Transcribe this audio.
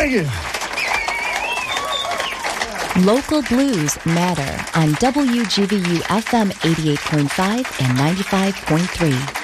Thank you. Local Blues Matter on WGVU FM 88.5 and 95.3.